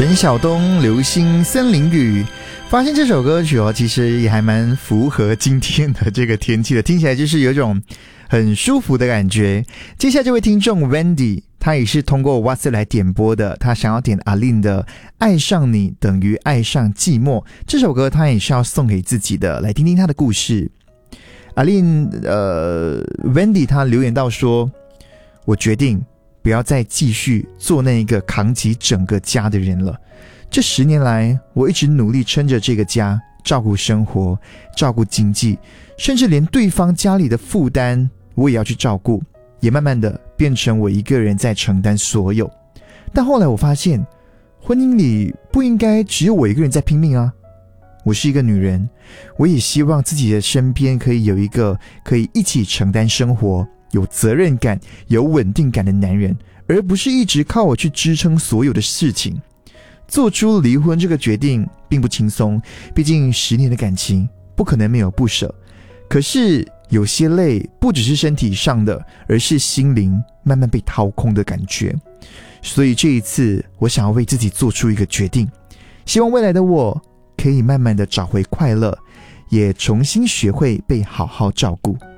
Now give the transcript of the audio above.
陈晓东《流星森林雨》，发现这首歌曲其实也还蛮符合今天的这个天气的，听起来就是有一种很舒服的感觉。接下来这位听众 Wendy， 他也是通过 WhatsApp 来点播的，他想要点阿令的《爱上你等于爱上寂寞》，这首歌他也是要送给自己的，来听听他的故事。阿令Wendy 他留言到说，我决定不要再继续做那一个扛起整个家的人了。这10年来，我一直努力撑着这个家，照顾生活，照顾经济，甚至连对方家里的负担我也要去照顾，也慢慢的变成我一个人在承担所有。但后来我发现，婚姻里不应该只有我一个人在拼命啊。我是一个女人，我也希望自己的身边可以有一个可以一起承担生活，有责任感，有稳定感的男人，而不是一直靠我去支撑所有的事情。做出离婚这个决定并不轻松，毕竟10年的感情不可能没有不舍。可是有些累不只是身体上的，而是心灵慢慢被掏空的感觉。所以这一次我想要为自己做出一个决定，希望未来的我可以慢慢的找回快乐，也重新学会被好好照顾。